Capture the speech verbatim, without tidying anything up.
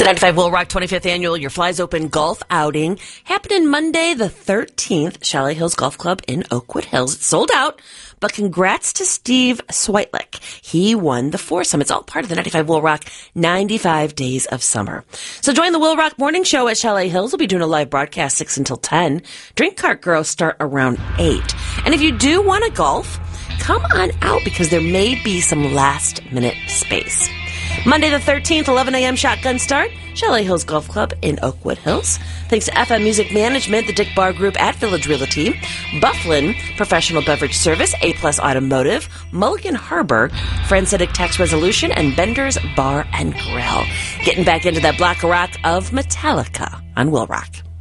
The ninety-five Will Rock twenty-fifth Annual Your Flies Open Golf Outing happening Monday the thirteenth, Chalet Hills Golf Club in Oakwood Hills. It's sold out, but congrats to Steve Switlick. He won the foursome. It's all part of the ninety-five Will Rock ninety-five Days of Summer. So join the Will Rock Morning Show at Chalet Hills. We'll be doing a live broadcast six until ten. Drink cart girls start around eight. And if you do want to golf, come on out because there may be some last-minute space. Monday the thirteenth, eleven a.m. shotgun start, Chalet Hills Golf Club in Oakwood Hills. Thanks to F M Music Management, the Dick Bar Group at Village Realty, Bufflin Professional Beverage Service, A-Plus Automotive, Mulligan Harbor, Francetic Tax Resolution, and Bender's Bar and Grill. Getting back into that block of rock of Metallica on Will Rock.